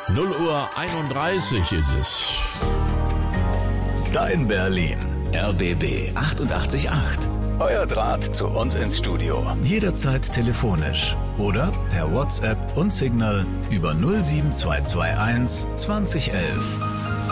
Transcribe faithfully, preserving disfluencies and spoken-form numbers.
null Uhr einunddreißig ist es. Dein Berlin. R B B achtundachtzig Komma acht. Euer Draht zu uns ins Studio. Jederzeit telefonisch oder per WhatsApp und Signal über null sieben zwei zwei eins zwanzig elf.